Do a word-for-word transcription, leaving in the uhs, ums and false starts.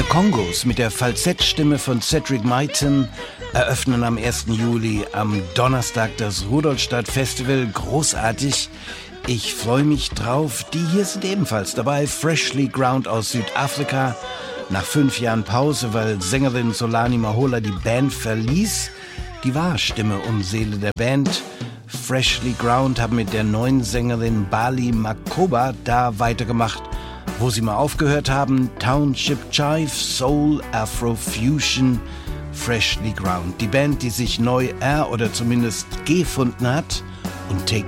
Kongos mit der Falsettstimme von Cedric Myton eröffnen am ersten Juli am Donnerstag das Rudolstadt Festival. Großartig. Ich freue mich drauf. Die hier sind ebenfalls dabei. Freshly Ground aus Südafrika. Nach fünf Jahren Pause, weil Sängerin Solani Mahola die Band verließ. Die war Stimme und Seele der Band. Freshly Ground haben mit der neuen Sängerin Bali Makoba da weitergemacht, wo sie mal aufgehört haben. Township Jive, Soul, Afro-Fusion, Freshly Ground. Die Band, die sich neu er- oder zumindest gefunden hat und Take